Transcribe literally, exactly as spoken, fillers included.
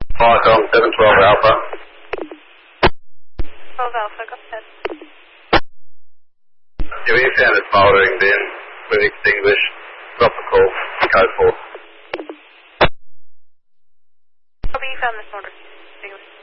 Viacom seven twelve Alpha. twelve Alpha, go ahead. Yeah, we found it smouldering then. We've extinguished. Drop the call. Code four. Copy, you found the smolder. Extinguished.